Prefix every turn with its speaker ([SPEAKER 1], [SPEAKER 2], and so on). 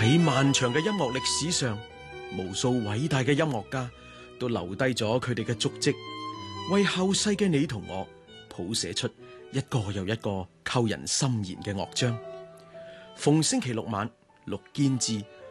[SPEAKER 1] 喺漫長嘅音樂歷史上，無數偉大嘅音樂家都留低咗佢哋嘅足跡，為後世嘅你同我譜寫出一個又一個扣人心弦嘅樂章。逢星期六晚，陸堅志